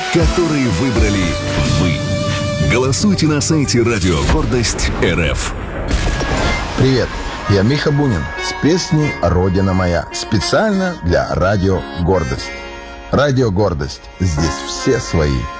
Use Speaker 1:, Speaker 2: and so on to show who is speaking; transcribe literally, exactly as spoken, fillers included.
Speaker 1: который выбрали вы. Голосуйте на сайте Радио Гордость эр эф.
Speaker 2: Привет, я Миха Бунин с песней «Родина моя». Специально для Радио Гордость. Радио Гордость. Здесь все свои.